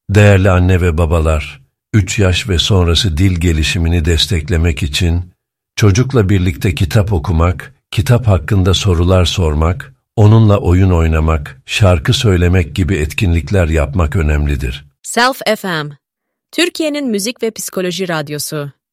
Değerli anne ve babalar, 3 yaş ve sonrası dil gelişimini desteklemek için çocukla birlikte kitap okumak, kitap hakkında sorular sormak, onunla oyun oynamak, şarkı söylemek gibi etkinlikler yapmak önemlidir. Self FM, Türkiye'nin müzik ve psikoloji radyosu.